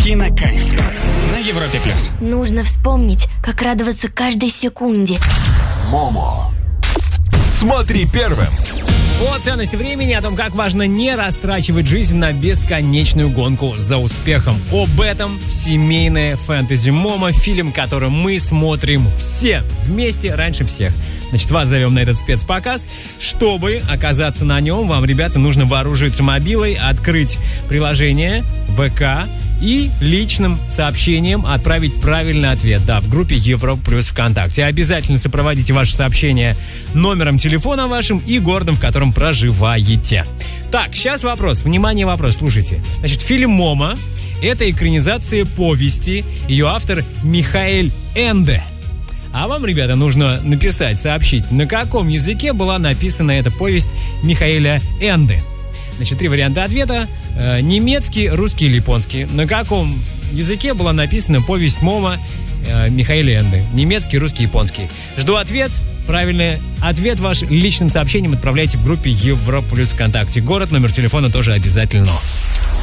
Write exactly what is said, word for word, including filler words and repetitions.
Кинокайф на Европе плюс. Нужно вспомнить, как радоваться каждой секунде. Момо. Смотри первым. О ценности времени, о том, как важно не растрачивать жизнь на бесконечную гонку за успехом. Об этом семейное фэнтези Момо, фильм, который мы смотрим все вместе раньше всех. Значит, вас зовем на этот спецпоказ. Чтобы оказаться на нем, вам, ребята, нужно вооружиться мобилой, открыть приложение ВК и личным сообщением отправить правильный ответ, да, в группе Европа Плюс ВКонтакте. Обязательно сопроводите ваше сообщение номером телефона вашим и городом, в котором проживаете. Так, сейчас вопрос. Внимание, вопрос, слушайте. Значит, фильм «Момо» — это экранизация повести. Ее автор Михаэль Энде. А вам, ребята, нужно написать, сообщить, на каком языке была написана эта повесть Михаэля Энде. Значит, три варианта ответа. Э, немецкий, русский или японский. На каком языке была написана повесть Момо э, Михаэля Энде? Немецкий, русский, японский. Жду ответ. Правильный ответ ваш личным сообщением отправляйте в группе Европа Плюс ВКонтакте. Город, номер телефона тоже обязательно.